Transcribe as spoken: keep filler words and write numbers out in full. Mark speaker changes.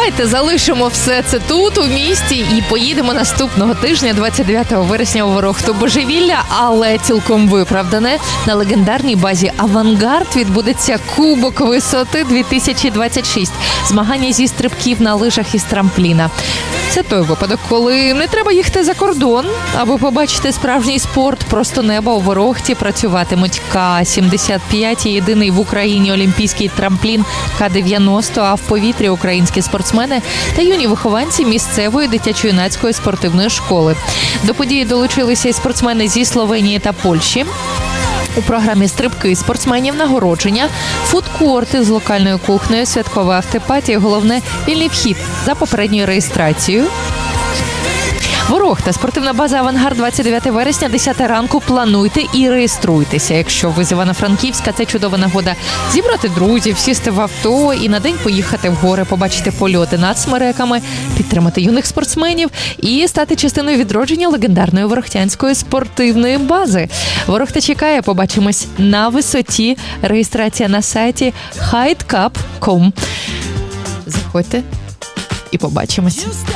Speaker 1: Давайте залишимо все це тут, у місті, і поїдемо наступного тижня, двадцять дев'ятого вересня, у Ворохту Божевілля, але цілком виправдане. На легендарній базі «Авангард» відбудеться Кубок висоти дві тисячі двадцять шість. Змагання зі стрибків на лижах із трампліна. Це той випадок, коли не треба їхати за кордон, аби побачити справжній спорт. Просто неба у Ворохті працюватимуть Ка сімдесят п'ять і єдиний в Україні олімпійський трамплін Ка дев'яносто, а в повітрі українські спортсмени та юні вихованці місцевої дитячо-юнацької спортивної школи. До події долучилися і спортсмени зі Словенії та Польщі. У програмі стрибки спортсменів, нагородження, фудкорти з локальною кухнею, святкова автопатія, головне – вільний вхід за попередньою реєстрацією. Ворохта, спортивна база «Авангард», двадцять дев'ятого вересня, десята ранку. Плануйте і реєструйтеся. Якщо ви з Івано-Франківська, це чудова нагода зібрати друзів, сісти в авто і на день поїхати в гори, побачити польоти над смереками, підтримати юних спортсменів і стати частиною відродження легендарної ворохтянської спортивної бази. Ворохта чекає, побачимось на висоті. Реєстрація на сайті хайт кап крапка ком. Заходьте і побачимось.